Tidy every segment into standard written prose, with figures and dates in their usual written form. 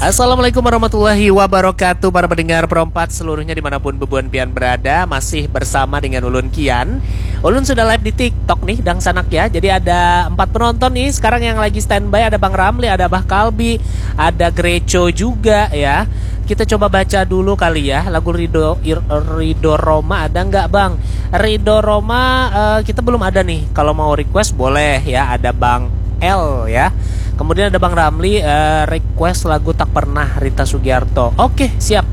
Assalamualaikum warahmatullahi wabarakatuh. Para pendengar perempat seluruhnya dimanapun bebuan pian berada, masih bersama dengan Ulun Kian. Ulun sudah live di TikTok nih, dang sanak ya. Jadi ada 4 penonton nih sekarang yang lagi standby. Ada Bang Ramli, ada Bah Kalbi, ada Greco juga ya. Kita coba baca dulu kali ya. Lagu Ridho Roma ada nggak Bang? Ridho Roma kita belum ada nih. Kalau mau request boleh ya. Ada Bang L ya. Kemudian ada Bang Ramli request lagu Tak Pernah Rita Sugiarto. Oke, siap.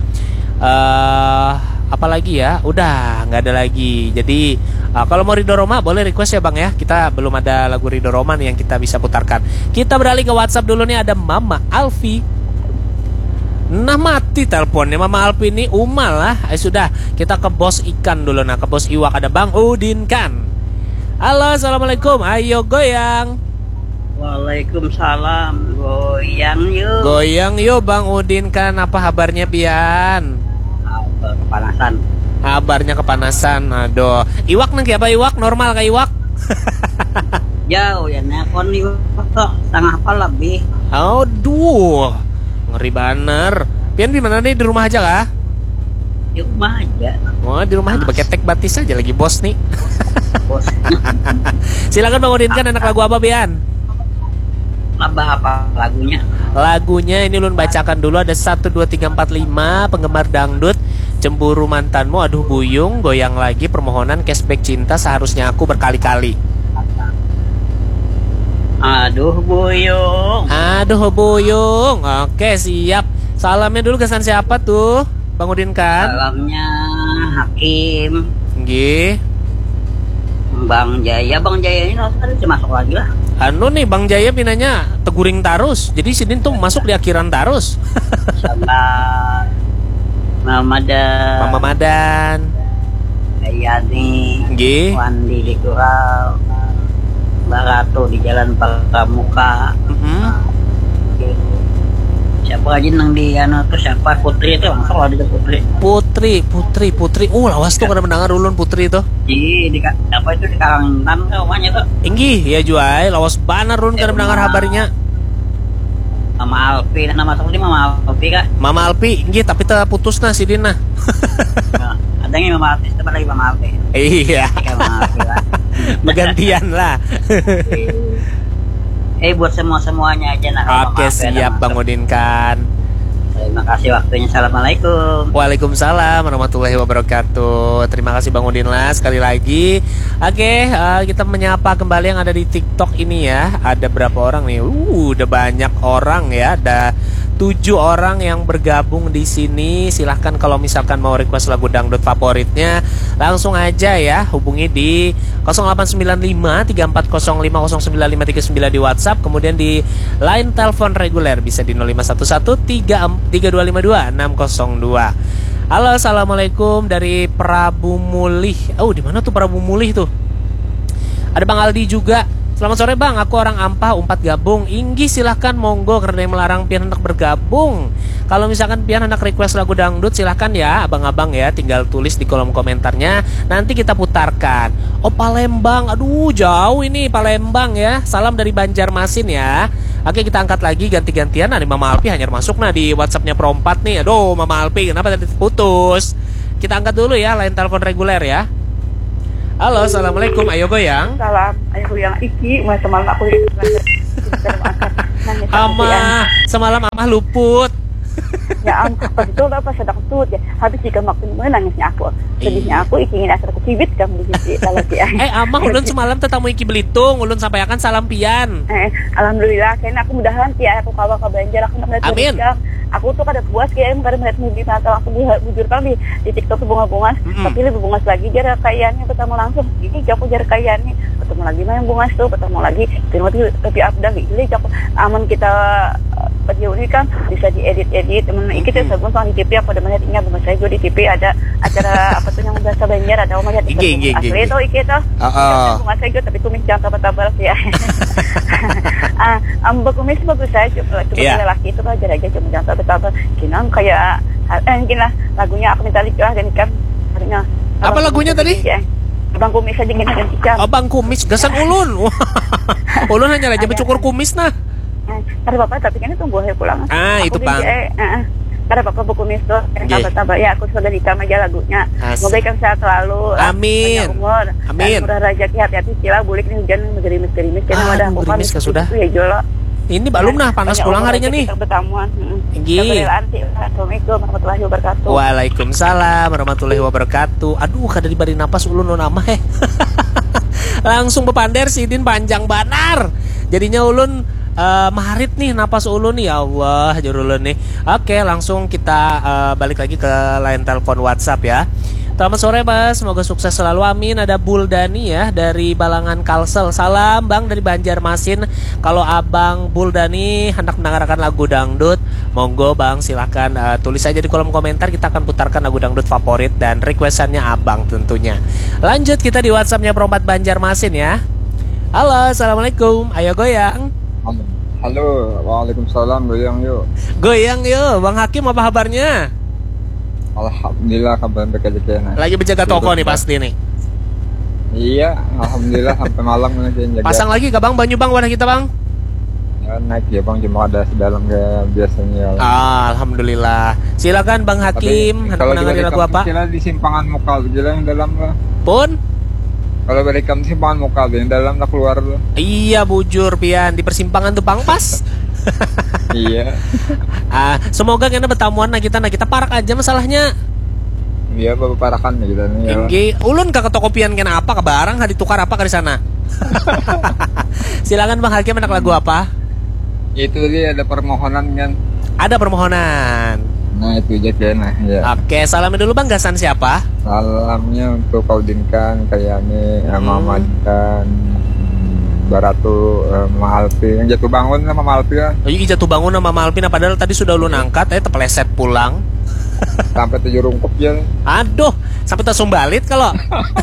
Apa lagi ya? Udah nggak ada lagi. Jadi kalau mau Ridho Roma boleh request ya Bang ya. Kita belum ada lagu Ridho Roma nih yang kita bisa putarkan. Kita beralih ke WhatsApp dulu nih. Ada Mama Alfi. Nah mati teleponnya Mama Alfi ini umal lah. Sudah kita ke bos ikan dulu. Nah ke bos iwak ada Bang Udin kan. Halo, assalamualaikum. Ayo goyang. Waalaikumsalam. Goyang yuk. Goyang yuk Bang Udin kan. Apa kabarnya Bian? Kepanasan. Kabarnya kepanasan. Aduh. Iwak nang apa iwak? Normal kayak iwak? Jauh ya nelpon iwak setengah apa lebih. Aduh. Ngeri baner. Pian di mana nih? Di rumah aja kah? Di rumah aja. Oh, di rumah aja pakai tek batis aja lagi bos nih. Bos. Silakan Bang Udin kan anak lagu apa Bian? Apa lagunya? Lagunya ini Ulun bacakan dulu. Ada 1, 2, 3, 4, 5 penggemar dangdut. Cemburu mantanmu, aduh buyung, goyang lagi, permohonan, cashback cinta, seharusnya aku berkali-kali. Aduh buyung. Aduh buyung. Oke siap. Salamnya dulu kesan siapa tuh Bang Udin kan? Salamnya Hakim. Nggih. Bang Jaya ini harus masuk lagi lah. Anu nih Bang Jaya pinanya teguring tarus. Jadi sini tuh masuk di akhiran tarus. Sama Mama Madan. Ayani. Nggih. Wandi di Kurau. Barato di Jalan Pramuka. Siapa aja nang di tuh siapa Putri itu masuk lah di Putri. Lawas tuh kada mendengar ulun Putri tuh. Di apa itu di Kalimantan rumahnya tuh. Inggih ya juai lawas banar ulun kada mendengar kabarnya. Mama Alfi, nama masuk di Mama Alfi kah? Mama Alfi, inggih tapi putus nah si Dina. Ada yang Mama Alfi, coba lagi Mama Alfi. Iya. Mama Alfi lah. Bergantian lah. Buat semuanya aja nah. Oke siap Bang Udin kan. Terima kasih waktunya. Assalamualaikum. Waalaikumsalam warahmatullahi wabarakatuh. Terima kasih Bang Udin lah sekali lagi. Oke, kita menyapa kembali yang ada di TikTok ini ya. Ada berapa orang nih? Udah banyak orang ya. Ada 7 orang yang bergabung di sini. Silahkan kalau misalkan mau request lagu dangdut favoritnya, langsung aja ya hubungi di 0895 3405 0953 di WhatsApp. Kemudian di line telepon reguler bisa di 0511 3252 602. Halo, assalamualaikum dari Prabu Mulih. Oh, di mana tuh Prabu Mulih tuh? Ada Bang Aldi juga. Selamat sore Bang, aku orang Ampah, umpat gabung. Inggih silahkan monggo karena yang melarang pian hendak bergabung. Kalau misalkan pian hendak request lagu dangdut silahkan ya abang-abang ya. Tinggal tulis di kolom komentarnya, nanti kita putarkan. Oh Palembang, aduh jauh ini Palembang ya. Salam dari Banjarmasin ya. Oke kita angkat lagi ganti-gantian. Nah Mama Alpi hanya masuk nah di WhatsAppnya Pro4 nih. Aduh Mama Alpi kenapa tadi putus? Kita angkat dulu ya line telepon reguler ya. Halo, assalamualaikum. Ayo goyang. Salam, ayo goyang iki. Mas semalam aku semalam amah luput. Ya ampun, pas itu apa sedang tut ya. Habis jika makin menangisnya aku. Sedihnya aku iki ingin asal aku cibit kamu di lagi. Amah ulun semalam tetamu iki Belitung, ulun sampaikan salam pian. Alhamdulillah, kayaknya aku mudahan ya aku kawa ke Banjar aku nak amin. Aku tuh kada puas kayak kada melihat movie mata langsung bujur kan di TikTok tuh bunga-bungas, tapi lebih bungas lagi jar kayaknya ketemu langsung. Ini jago jar kayaknya ketemu lagi mah yang bungas tuh, ketemu lagi tapi update ini jago aman kita video ini kan bisa diedit temen iki teh sebelum di TV aku ada melihat ingat bunga saya juga di TV ada acara apa tuh yang bahasa Banjar ada melihat asli tuh iki tuh. Bunga saya juga tapi kumis jangan tabal ya. Ambek kumis bagus saya cuma lelaki itu kan aja cuma jangan tabal kinang kayak gini lagunya aku minta likah dan kan artinya apa lagunya tadi? Abang kumis aja gini dan ikan. Abang kumis gasan ulun. Ulun hanya aja bercukur kumis nah. Karena bapak tapi kan tunggu saya pulang. Itu Bang. Karena bapak buku misto, tambah ya aku sudah nikam aja lagunya. Asik. Semoga ikan sehat selalu. Amin. Panjang umur. Amin. Dan murah rezeki, hati-hati sila bulik nih hujan gerimis-gerimis. Gerimis kah sudah? Ya jolo. Ini belum nah panas pulang harinya nih. Bertamuan. Tinggi. Assalamualaikum warahmatullahi wabarakatuh. Waalaikumsalam warahmatullahi wabarakatuh. Aduh, kada dibari napas ulun nama Langsung bepander sidin panjang banar. Jadinya ulun maharit nih napas ulun nih, ya Allah jujur ulun nih. Oke, langsung kita balik lagi ke line telepon WhatsApp ya. Selamat sore Mas, semoga sukses selalu, amin. Ada Buldani ya dari Balangan Kalsel. Salam Bang dari Banjarmasin. Kalau Abang Buldani hendak mendengarkan lagu dangdut, monggo Bang silahkan tulis aja di kolom komentar. Kita akan putarkan lagu dangdut favorit dan requestannya Abang tentunya. Lanjut kita di WhatsAppnya Perompat Banjarmasin ya. Halo, assalamualaikum. Ayo goyang. Halo, waalaikumsalam, goyang yuk. Goyang yuk, Bang Hakim apa kabarnya? Alhamdulillah kabar bekerja. Lagi berjaga toko nih pasti nih. Iya, alhamdulillah sampai malam jaga. Pasang lagi gak Bang banyu Bang wadah kita Bang? Ya, naik ya Bang, cuma ada sedalam kayak biasanya. Alhamdulillah. Silakan Bang Hakim, hendak menangani lagu apa? Kalau di simpangan muka, jalan yang dalam lah. Pun? Kalau berekam di simpangan muka, yang dalam lah keluar loh. Iya bujur pian di persimpangan tuh Bang pas. Iya. Semoga kena bertamuan nah kita parak aja masalahnya. Iya, bapak parakan gitu nih. Tinggi, ulun ke toko pian kena apa ke barang ditukar apa ke di sana. Silakan Bang Hakim, hendak lagu apa? Itu dia ada permohonan kan. Ada permohonan. Nah itu aja kayaknya ya. Oke, salamin dulu Bang, gasan siapa? Salamnya untuk Kaudin kan, Kayani, Muhammad kan, Baratu, Mama Alpi, yang jatuh bangun sama Mama Alpi ya. Oh, jatuh bangun sama Mama Alpi, padahal tadi sudah ulun angkat, terpeleset pulang. Sampai 7 rungkup ya. Aduh, sampai tersumbalit kalau.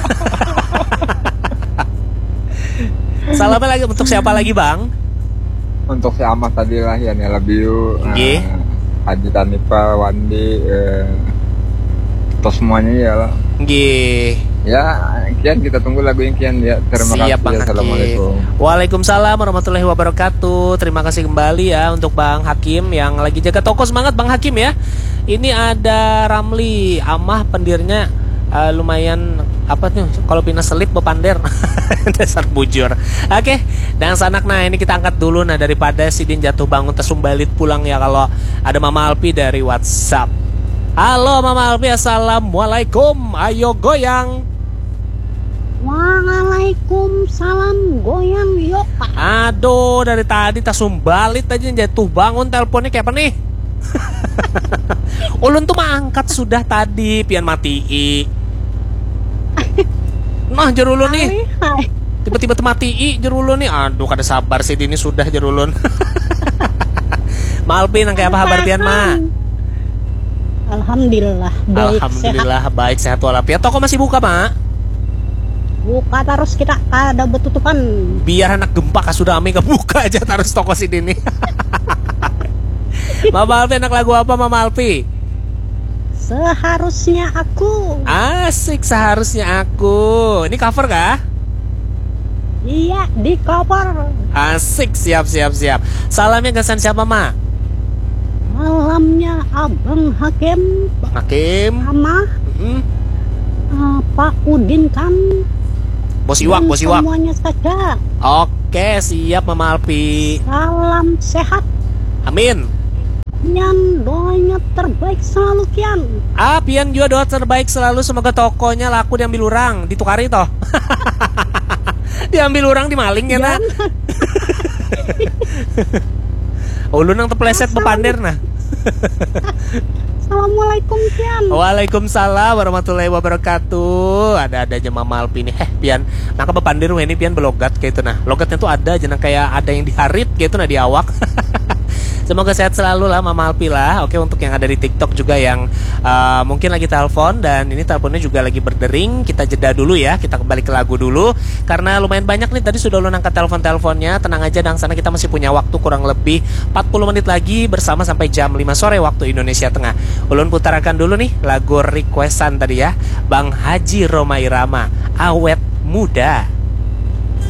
Salamnya lagi untuk siapa lagi Bang? Untuk si Amah tadi lah ya, Nela Biu, Haji Tanipa, Wandi, atau semuanya ya lah. Ya, Kian kita tunggu lagu yang Kian ya. Terima Siap, kasih. Bang Assalamualaikum. Waalaikumsalam warahmatullahi wabarakatuh. Terima kasih kembali ya untuk Bang Hakim yang lagi jaga toko. Semangat Bang Hakim ya. Ini ada Ramli, Amah pendirnya lumayan apa tuh kalau pindah selip bepander. Dasar bujur. Oke, dan sanak nah ini kita angkat dulu nah daripada Sidin jatuh bangun tersumbalit pulang ya kalau ada Mama Alpi dari WhatsApp. Halo Mama Alpi, assalamualaikum. Ayo goyang. Waalaikumsalam, goyang yuk. Aduh, dari tadi tersumbalit aja jatuh bangun teleponnya kayak apa nih? Ulun tuh mah angkat sudah tadi, pian matii. Nah jerulun nih. Tiba-tiba matii jerulun nih. Aduh kada sabar sih ini sudah jerulun. Malpin kayak apa kabar pian mah? Alhamdulillah baik. Alhamdulillah sehat. Baik sehat walafiat. Toko masih buka Mak? Buka terus kita ada betutupan. Biar anak gempa sudah ame kebuka aja terus toko sini nih. Mama Alpi anak lagu apa Mama Alpi? Seharusnya aku. Asik, seharusnya aku. Ini cover kah? Iya, di cover. Asik, siap. Salamnya gasan siapa Ma? Malamnya Abang Hakim. Hakim Sama Pak Udin kan. Bos Iwak. Semuanya saja. Oke, siap Mama Alpi. Salam sehat. Amin. Pian doanya terbaik selalu Kian. Pian juga doa terbaik selalu, semoga tokonya laku diambil orang, ditukari toh. Diambil orang dimaling ya nak. Ulun yang terpleset bepander nah. Assalamualaikum Kian. Waalaikumsalam warahmatullahi wabarakatuh. Ada aja Mama Alpi nih. Pian, maka bepander ini Pian belogat kayak itu nah. Logatnya tuh ada aja nah, kayak ada yang diharit gitu nah di awak. Semoga sehat selalu lah Mama Alpi lah. Oke, untuk yang ada di TikTok juga yang mungkin lagi telepon dan ini teleponnya juga lagi berdering, kita jeda dulu ya. Kita kembali ke lagu dulu karena lumayan banyak nih tadi sudah ulun angkat telepon-teleponnya. Tenang aja, dan sana kita masih punya waktu kurang lebih 40 menit lagi bersama sampai jam 5 sore waktu Indonesia Tengah. Ulun putarkan dulu nih lagu requestan tadi ya, Bang Haji Roma Irama, Awet Muda.